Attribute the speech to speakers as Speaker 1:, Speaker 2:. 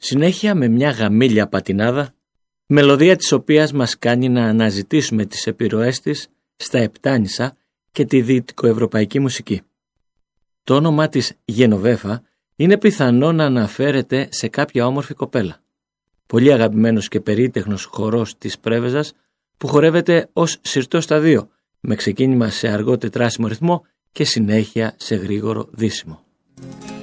Speaker 1: συνέχεια με μια γαμήλια πατινάδα, μελωδία της οποίας μας κάνει να αναζητήσουμε τις επιρροές της στα Επτάνησα και τη δυτικοευρωπαϊκή μουσική. Το όνομά της Γενοβέφα είναι πιθανό να αναφέρεται σε κάποια όμορφη κοπέλα. Πολύ αγαπημένος και περίτεχνος χορός της Πρέβεζας που χορεύεται ως συρτό στα δύο, με ξεκίνημα σε αργό τετράσιμο ρυθμό και συνέχεια σε γρήγορο δίσιμο.